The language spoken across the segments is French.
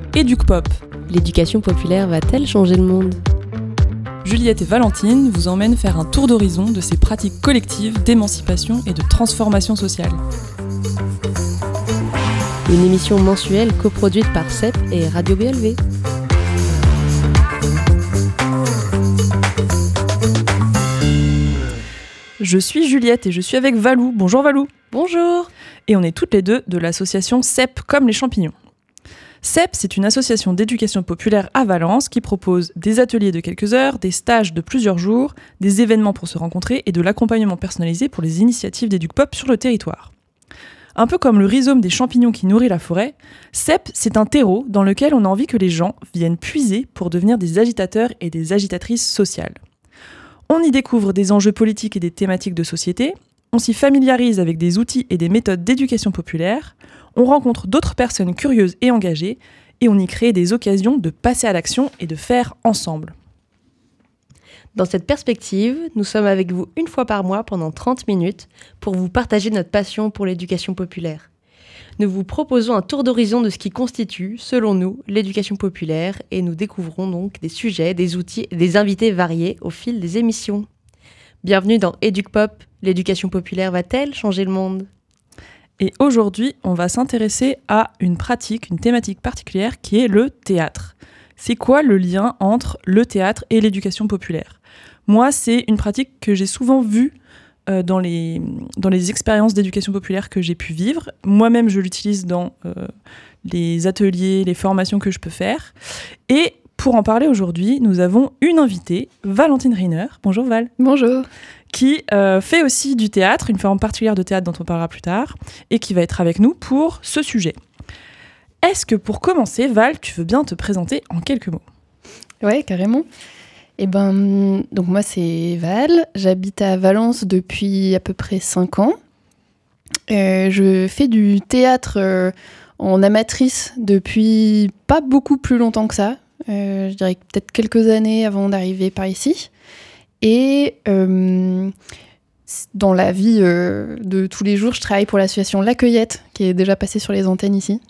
EducPop. L'éducation populaire va-t-elle changer le monde ? Juliette et Valentine vous emmènent faire un tour d'horizon de ces pratiques collectives d'émancipation et de transformation sociale. Une émission mensuelle coproduite par CEP et Radio BLV. Je suis Juliette et je suis avec Valou. Bonjour Valou. Bonjour. Et on est toutes les deux de l'association CEP comme les champignons. CEP, c'est une association d'éducation populaire à Valence qui propose des ateliers de quelques heures, des stages de plusieurs jours, des événements pour se rencontrer et de l'accompagnement personnalisé pour les initiatives d'EducPop sur le territoire. Un peu comme le rhizome des champignons qui nourrit la forêt, CEP, c'est un terreau dans lequel on a envie que les gens viennent puiser pour devenir des agitateurs et des agitatrices sociales. On y découvre des enjeux politiques et des thématiques de société, on s'y familiarise avec des outils et des méthodes d'éducation populaire, on rencontre d'autres personnes curieuses et engagées, et on y crée des occasions de passer à l'action et de faire ensemble. Dans cette perspective, nous sommes avec vous une fois par mois pendant 30 minutes pour vous partager notre passion pour l'éducation populaire. Nous vous proposons un tour d'horizon de ce qui constitue, selon nous, l'éducation populaire et nous découvrons donc des sujets, des outils et des invités variés au fil des émissions. Bienvenue dans EducPop, l'éducation populaire va-t-elle changer le monde ? Et aujourd'hui, on va s'intéresser à une thématique particulière qui est le théâtre. C'est quoi le lien entre le théâtre et l'éducation populaire ? Moi, c'est une pratique que j'ai souvent vue dans les expériences d'éducation populaire que j'ai pu vivre. Moi-même, je l'utilise dans les ateliers, les formations que je peux faire. Et pour en parler aujourd'hui, nous avons une invitée, Valentine Reiner. Bonjour Val. Bonjour. Qui fait aussi du théâtre, une forme particulière de théâtre dont on parlera plus tard, et qui va être avec nous pour ce sujet. Est-ce que pour commencer, Val, tu veux bien te présenter en quelques mots ? Ouais, carrément. Donc moi c'est Val, j'habite à Valence depuis à peu près 5 ans. Je fais du théâtre en amatrice depuis pas beaucoup plus longtemps que ça. Je dirais peut-être quelques années avant d'arriver par ici. Et dans la vie de tous les jours, je travaille pour l'association La Cueillette, qui est déjà passée sur les antennes ici.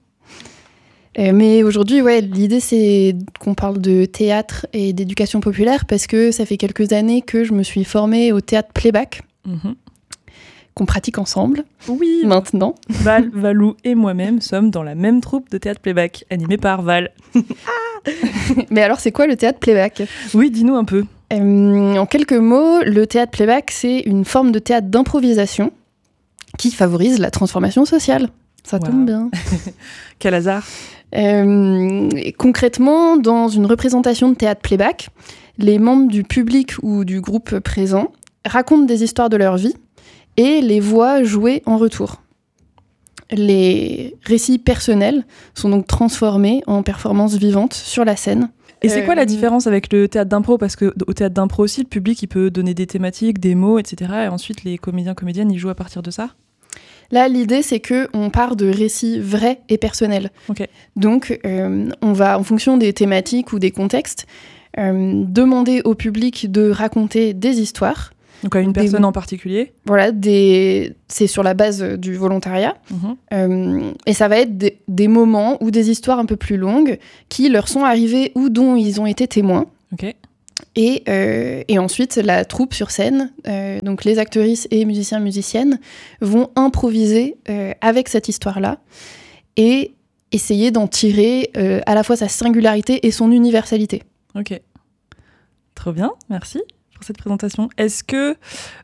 Mais aujourd'hui, l'idée, c'est qu'on parle de théâtre et d'éducation populaire, parce que ça fait quelques années que je me suis formée au théâtre playback, qu'on pratique ensemble, oui. Maintenant. Val, Valou et moi-même sommes dans la même troupe de théâtre playback, animée par Val. Mais alors, c'est quoi le théâtre playback ? Oui, dis-nous un peu. En quelques mots, le théâtre playback, c'est une forme de théâtre d'improvisation qui favorise la transformation sociale. Ça tombe bien. Quel hasard. Concrètement, dans une représentation de théâtre playback, les membres du public ou du groupe présent racontent des histoires de leur vie et les voient jouer en retour. Les récits personnels sont donc transformés en performances vivantes sur la scène. Et c'est quoi la différence avec le théâtre d'impro ? Parce qu'au théâtre d'impro aussi, le public il peut donner des thématiques, des mots, etc. Et ensuite, les comédiens-comédiennes, ils jouent à partir de ça ? Là, l'idée, c'est qu'on part de récits vrais et personnels. Okay. Donc, on va, en fonction des thématiques ou des contextes, demander au public de raconter des histoires. Donc, à une personne en particulier ? Voilà, c'est sur la base du volontariat. Et ça va être des moments ou des histoires un peu plus longues qui leur sont arrivées ou dont ils ont été témoins. Ok. Et ensuite, la troupe sur scène, donc les actrices et musiciens-musiciennes, vont improviser avec cette histoire-là et essayer d'en tirer à la fois sa singularité et son universalité. Ok. Trop bien, merci pour cette présentation. Est-ce que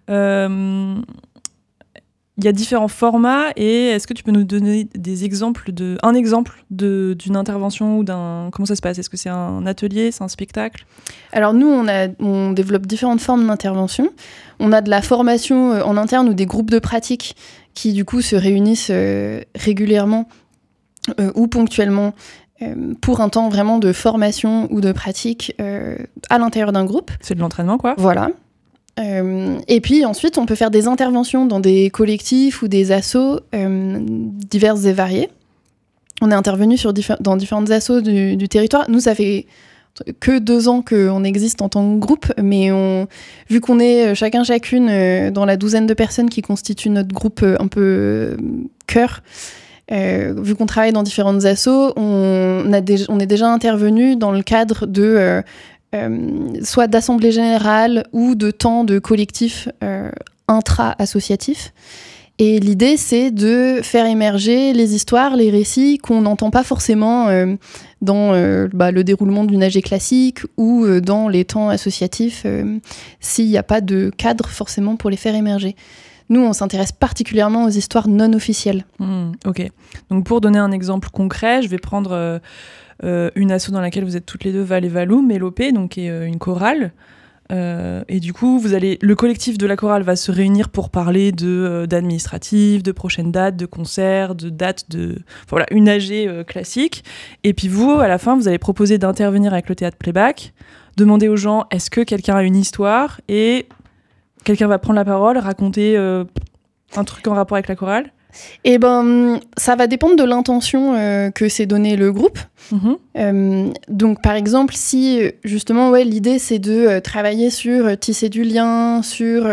il y a différents formats et est-ce que tu peux nous donner un exemple d'une intervention ou comment ça se passe ? Est-ce que c'est un atelier, c'est un spectacle ? Alors nous, on développe différentes formes d'intervention. On a de la formation en interne ou des groupes de pratique qui du coup se réunissent régulièrement ou ponctuellement pour un temps vraiment de formation ou de pratique à l'intérieur d'un groupe. C'est de l'entraînement, quoi. Voilà. Et puis ensuite, on peut faire des interventions dans des collectifs ou des assos diverses et variées. On est intervenu dans différentes assos du territoire. Nous, ça fait que 2 ans qu'on existe en tant que groupe, mais vu qu'on est chacune dans la douzaine de personnes qui constituent notre groupe un peu cœur, vu qu'on travaille dans différentes assos, on est déjà intervenu dans le cadre de soit d'assemblée générale ou de temps de collectif intra-associatif. Et l'idée, c'est de faire émerger les histoires, les récits qu'on n'entend pas forcément dans le déroulement d'une AG classique ou dans les temps associatifs, s'il n'y a pas de cadre forcément pour les faire émerger. Nous, on s'intéresse particulièrement aux histoires non officielles. Ok. Donc, pour donner un exemple concret, je vais prendre une asso dans laquelle vous êtes toutes les deux, Val et Valou, Mélopée, donc qui est une chorale. Et du coup, le collectif de la chorale va se réunir pour parler d'administratifs, de prochaines dates, de concerts, de dates une AG classique. Et puis vous, à la fin, vous allez proposer d'intervenir avec le théâtre playback, demander aux gens est-ce que quelqu'un a une histoire, et quelqu'un va prendre la parole, raconter un truc en rapport avec la chorale. Et ça va dépendre de l'intention que s'est donné le groupe. Donc, par exemple, si justement, l'idée c'est de travailler sur tisser du lien, sur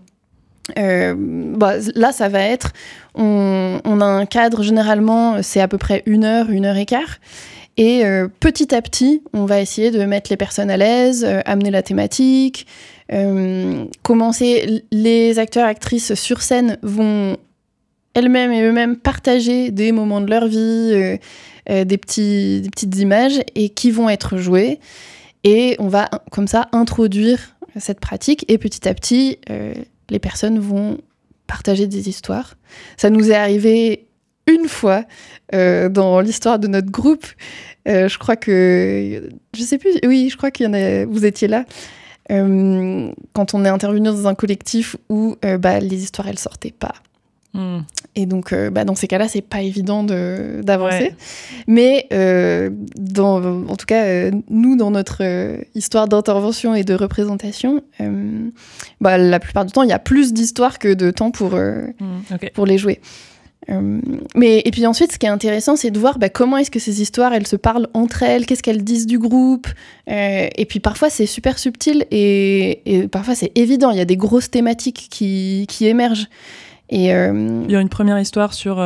là, ça va être, on a un cadre généralement, c'est à peu près 1 heure, 1 heure et quart. Et petit à petit, on va essayer de mettre les personnes à l'aise, amener la thématique, commencer. Les acteurs, actrices sur scène vont elles-mêmes et eux-mêmes partager des moments de leur vie, des petites images et qui vont être joués. Et on va comme ça introduire cette pratique et petit à petit, les personnes vont partager des histoires. Ça nous est arrivé une fois dans l'histoire de notre groupe. Je crois que... Je sais plus... Oui, je crois qu'il y en a... Vous étiez là. Quand on est intervenu dans un collectif où les histoires, elles sortaient pas. Et donc, dans ces cas-là, c'est pas évident d'avancer. Ouais. Mais en tout cas, nous, dans notre histoire d'intervention et de représentation, la plupart du temps, il y a plus d'histoires que de temps pour les jouer. Et puis ensuite, ce qui est intéressant, c'est de voir comment est-ce que ces histoires, elles se parlent entre elles, qu'est-ce qu'elles disent du groupe. Et puis parfois, c'est super subtil et parfois, c'est évident. Il y a des grosses thématiques qui émergent. Et il y a une première histoire sur...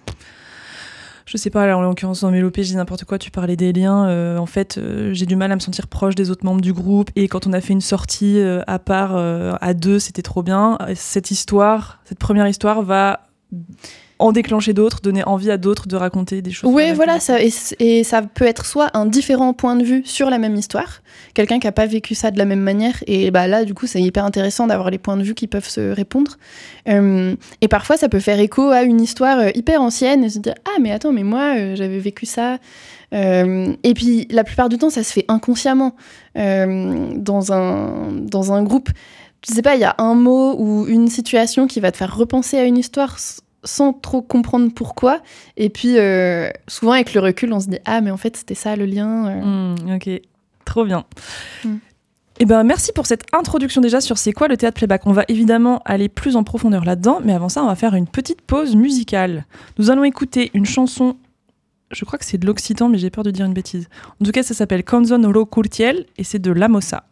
je sais pas, là, en l'occurrence dans Mélopée, je dis n'importe quoi, tu parlais des liens. En fait, j'ai du mal à me sentir proche des autres membres du groupe. Et quand on a fait une sortie à part, à 2, c'était trop bien. Cette première histoire va en déclencher d'autres, donner envie à d'autres de raconter des choses. Oui, voilà, et ça peut être soit un différent point de vue sur la même histoire, quelqu'un qui n'a pas vécu ça de la même manière, et là, du coup, c'est hyper intéressant d'avoir les points de vue qui peuvent se répondre. Et parfois, ça peut faire écho à une histoire hyper ancienne, et se dire « Ah, mais attends, mais moi, j'avais vécu ça ». Et puis, la plupart du temps, ça se fait inconsciemment dans un groupe. Je sais pas, il y a un mot ou une situation qui va te faire repenser à une histoire sans trop comprendre pourquoi. Et puis, souvent, avec le recul, on se dit « Ah, mais en fait, c'était ça, le lien. » Ok, trop bien. Eh ben, merci pour cette introduction déjà sur c'est quoi le théâtre playback. On va évidemment aller plus en profondeur là-dedans, mais avant ça, on va faire une petite pause musicale. Nous allons écouter une chanson, je crois que c'est de l'occitan, mais j'ai peur de dire une bêtise. En tout cas, ça s'appelle Canzone Oro Curtiel et c'est de La Mossa.